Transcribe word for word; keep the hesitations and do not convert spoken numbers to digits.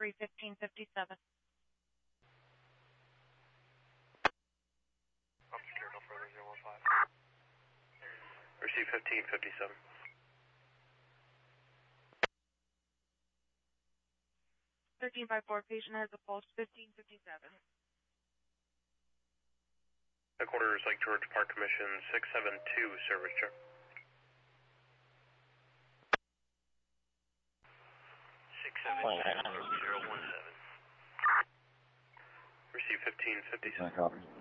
three fifteen fifty-seven. I'm secured, no further, zero one five. Receive fifteen fifty-seven. thirteen by four, patient has a pulse, fifteen fifty-seven. Headquarters, Lake George Park Commission, six seven two, service check. six seven two, zero one seven. Receive fifteen fifty-seven.